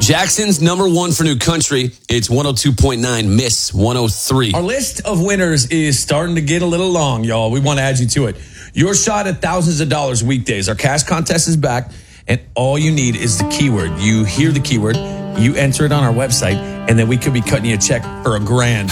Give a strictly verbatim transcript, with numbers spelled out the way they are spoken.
Jackson's number one for new country. It's one oh two point nine, Miss one oh three. Our list of winners is starting to get a little long, y'all. We want to add you to it. Your shot at thousands of dollars weekdays. Our cash contest is back, and all you need is the keyword. You hear the keyword, you enter it on our website, and then we could be cutting you a check for a grand.